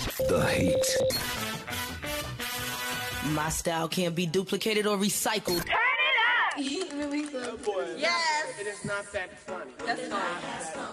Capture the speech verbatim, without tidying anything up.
The Heat. My style can't be duplicated or recycled. Turn it up! Oh boy. Yes. It is not that funny. That's fine.